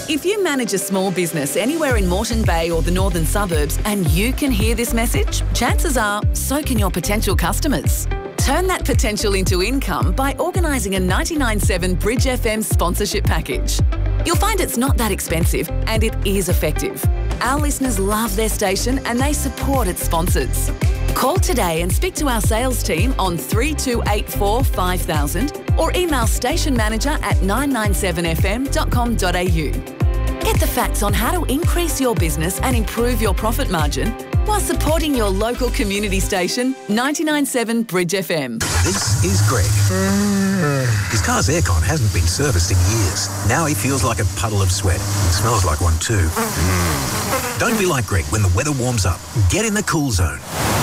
If you manage a small business anywhere in Moreton Bay or the northern suburbs and you can hear this message, chances are so can your potential customers. Turn that potential into income by organising a 99.7 Bridge FM sponsorship package. You'll find it's not that expensive and it is effective. Our listeners love their station and they support its sponsors. Call today and speak to our sales team on 3284 5000 or email stationmanager@997fm.com.au. Get the facts on how to increase your business and improve your profit margin while supporting your local community station, 99.7 Bridge FM. This is Greg. His car's aircon hasn't been serviced in years. Now he feels like a puddle of sweat. It smells like one too. Don't be like Greg when the weather warms up. Get in the Cool Zone.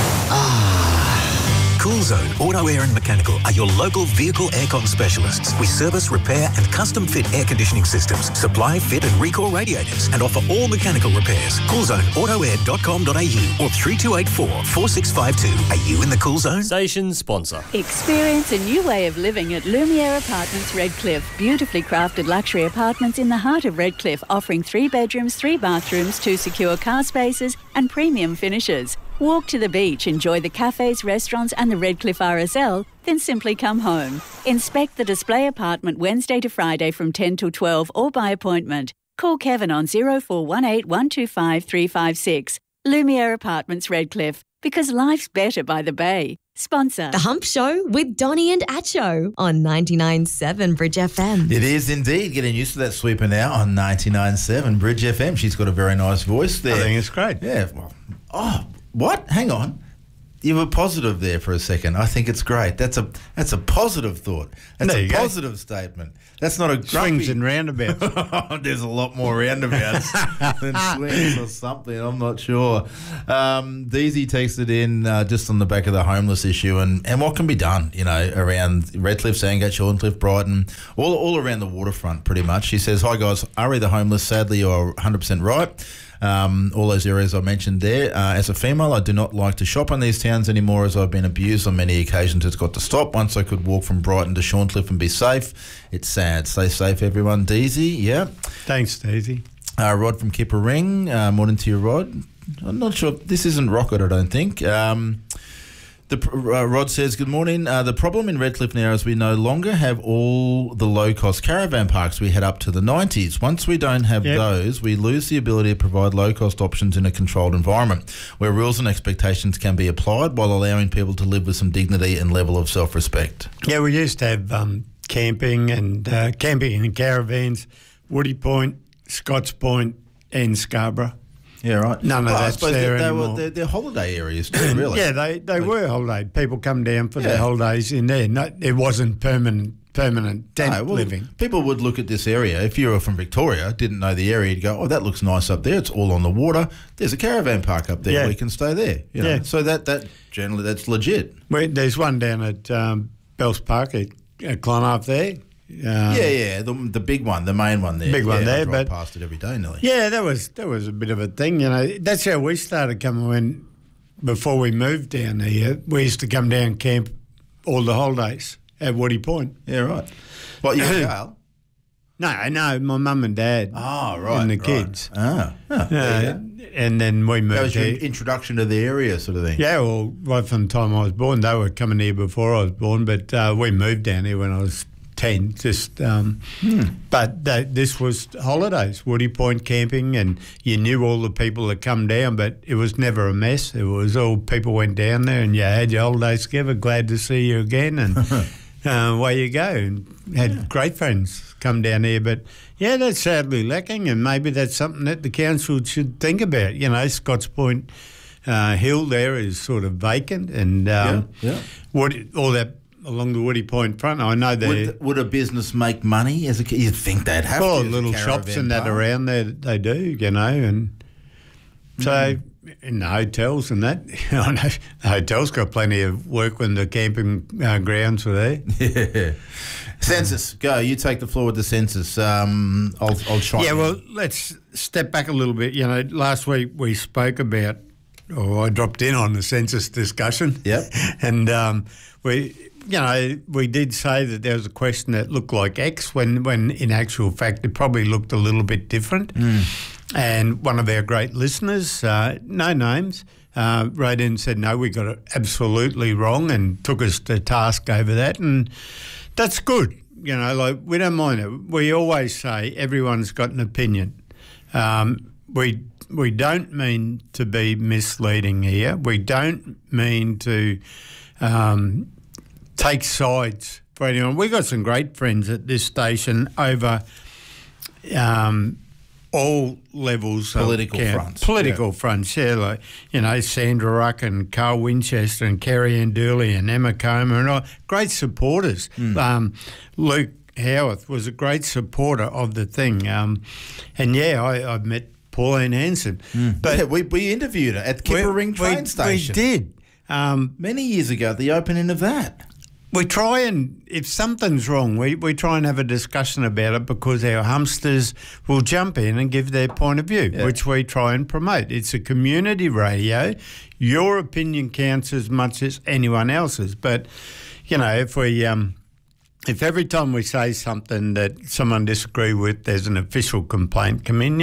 Cool Zone Auto Air and Mechanical are your local vehicle aircon specialists. We service, repair and custom fit air conditioning systems, supply, fit and recall radiators and offer all mechanical repairs. CoolZoneAutoAir.com.au or 3284 4652. Are you in the Cool Zone? Station sponsor. Experience a new way of living at Lumiere Apartments Redcliffe. Beautifully crafted luxury apartments in the heart of Redcliffe, offering 3 bedrooms, 3 bathrooms, 2 secure car spaces and premium finishes. Walk to the beach, enjoy the cafes, restaurants and the Redcliffe RSL, then simply come home. Inspect the display apartment Wednesday to Friday from 10 till 12 or by appointment. Call Kevin on 0418 125 356. Lumiere Apartments Redcliffe, because life's better by the bay. Sponsor The Hump Show with Donnie and Acho on 99.7 Bridge FM. It is indeed. Getting used to that sweeper now on 99.7 Bridge FM. She's got a very nice voice there. I think it's great. Yeah. Well, what? Hang on. You were positive there for a second. I think it's great. That's a positive thought. That's a positive statement. That's not a swings and roundabouts. There's a lot more roundabouts than swings or something. I'm not sure. Deezy texted in just on the back of the homeless issue and what can be done, around Redcliffe, Sandgate, Shorncliffe, Brighton, all around the waterfront pretty much. She says, "Hi guys, Ari the homeless, sadly you're 100% right. All those areas I mentioned there. As a female, I do not like to shop in these towns anymore as I've been abused on many occasions. It's got to stop. Once I could walk from Brighton to Shorncliffe and be safe. It's sad. Stay safe, everyone." Deezy, yeah. Thanks, Deezy. Rod from Kippa-Ring. Morning to you, Rod. I'm not sure. This isn't Rocket, I don't think. Rod says, "Good morning. The problem in Redcliffe now is we no longer have all the low-cost caravan parks we had up to the 90s. Once we don't have those, we lose the ability to provide low-cost options in a controlled environment where rules and expectations can be applied while allowing people to live with some dignity and level of self-respect." Yeah, we used to have camping and caravans, Woody Point, Scotts Point and Scarborough. Yeah, right. None of that's there anymore. They're holiday areas too, really. Yeah, they were holiday. People come down for their holidays in there. No, it wasn't permanent tent living. People would look at this area. If you were from Victoria, didn't know the area, you'd go, "Oh, that looks nice up there. It's all on the water. There's a caravan park up there. Yeah. We can stay there." So that generally that's legit. There's one down at Bells Park at Clontarf there. The big one, the main one there. Big one there, I drive but past it every day nearly. Yeah, that was a bit of a thing, That's how we started coming before we moved down here. We used to come down and camp all the holidays at Woody Point. Yeah, right. What, you were Gail? No, my mum and dad. Oh, right. And the kids. And then we moved. That was your introduction to the area, sort of thing. Yeah, well, right from the time I was born. They were coming here before I was born, but we moved down here when I was 10, but this was holidays, Woody Point camping, and you knew all the people that come down, but it was never a mess. It was all people went down there and you had your holidays together, glad to see you again, and away you go. And had great friends come down here, but yeah, that's sadly lacking, and maybe that's something that the council should think about. Scotts Point Hill there is sort of vacant, and all that along the Woody Point front. I know that. Would a business make money as a? You'd think they'd have to. Little shops and that around there, they do, and so in the hotels and that. I know the hotels got plenty of work when the camping grounds were there. Yeah. Census, go. You take the floor with the census. I'll try. Yeah, well, let's step back a little bit. Last week we spoke about, or I dropped in on the census discussion. Yep. And we we did say that there was a question that looked like X when in actual fact it probably looked a little bit different. And one of our great listeners, no names, wrote in and said, no, we got it absolutely wrong, and took us to task over that. And that's good. We don't mind it. We always say everyone's got an opinion. We don't mean to be misleading here. We don't mean to take sides for anyone. We've got some great friends at this station over all levels Political of fronts. Political fronts, yeah. Sandra Ruck and Carl Winchester and Kerry Ann Dooley and Emma Comer and all. Great supporters. Luke Howarth was a great supporter of the thing. I've met Pauline Hanson. But we interviewed her at Kippa train station. We did. Many years ago, at the opening of that. We try and, if something's wrong, we try and have a discussion about it, because our humpsters will jump in and give their point of view, which we try and promote. It's a community radio. Your opinion counts as much as anyone else's. But, if every time we say something that someone disagrees with, there's an official complaint come in,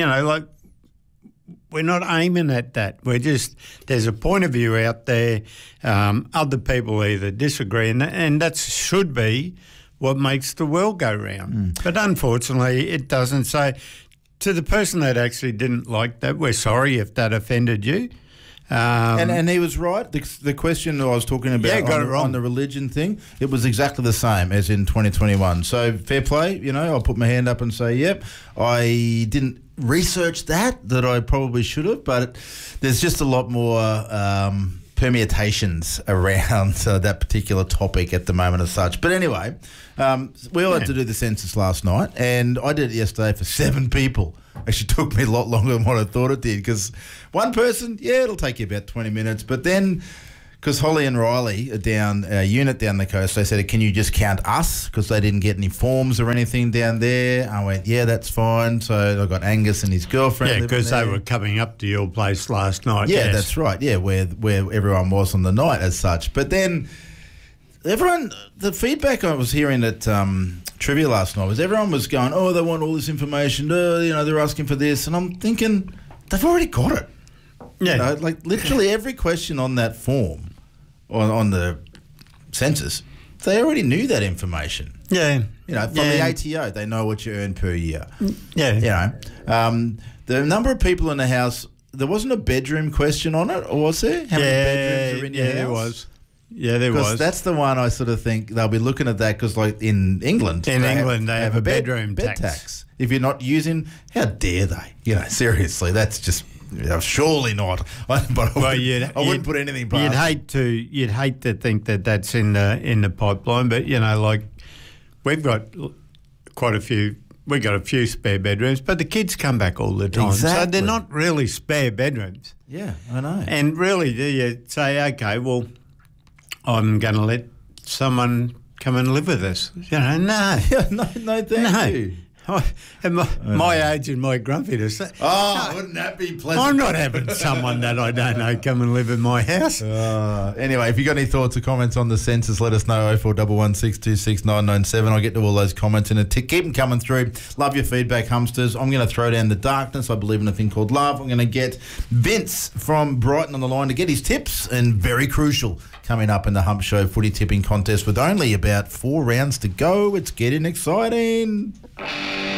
we're not aiming at that. There's a point of view out there. Other people either disagree, and that should be what makes the world go round. But unfortunately, it doesn't. So to the person that actually didn't like that, we're sorry if that offended you. And he was right. The question I was talking about on the religion thing, it was exactly the same as in 2021. So fair play, I'll put my hand up and say, yep, I didn't research that I probably should have, but there's just a lot more permutations around that particular topic at the moment as such. But anyway, we all had to do the census last night, and I did it yesterday for 7 people. Actually took me a lot longer than what I thought it did, because one person, it'll take you about 20 minutes. But then, because Holly and Riley are down a unit down the coast, they said, can you just count us? Because they didn't get any forms or anything down there. I went, yeah, that's fine. So I got Angus and his girlfriend. Yeah, because they were coming up to your place last night. Yeah, that's right. Yeah, where everyone was on the night as such. But then the feedback I was hearing at Trivia last night was everyone was going, they want all this information. They're asking for this. And I'm thinking, they've already got it. Yeah. Literally every question on that form, on the census, they already knew that information. Yeah. From the ATO, they know what you earn per year. Yeah. The number of people in the house, there wasn't a bedroom question on it, or was there? How many bedrooms are in your house? There was. Yeah, there was. Because that's the one I sort of think they'll be looking at that, because in England... they have a bedroom tax. If you're not using... How dare they? Seriously, that's just... surely not. I wouldn't put anything past. You'd hate to think that that's in the pipeline, but we've got quite a few. We got a few spare bedrooms, but the kids come back all the time, so they're not really spare bedrooms. Yeah, I know. And really, do you say, okay, well, I'm going to let someone come and live with us? No. no, thank you. At my age and my grumpiness. Wouldn't that be pleasant? I'm not having someone that I don't know come and live in my house. Anyway, if you've got any thoughts or comments on the census, let us know. 0411626997. I'll get to all those comments in a tick. Keep them coming through. Love your feedback, Humpsters. I'm going to throw down the darkness. I believe in a thing called love. I'm going to get Vince from Brighton on the line to get his tips, and very crucial, coming up in the Hump Show footy tipping contest with only about 4 rounds to go. It's getting exciting.